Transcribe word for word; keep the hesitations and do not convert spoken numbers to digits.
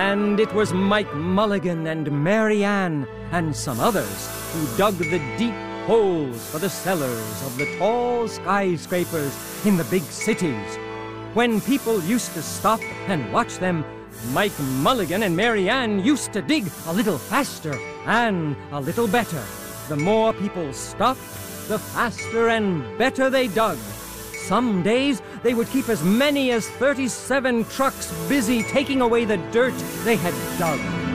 And it was Mike Mulligan and Mary Ann and some others who dug the deep holes for the cellars of the tall skyscrapers in the big cities. When people used to stop and watch them, Mike Mulligan and Mary Ann used to dig a little faster and a little better. The more people stopped, the faster and better they dug. Some days they would keep as many as thirty-seven trucks busy taking away the dirt they had dug.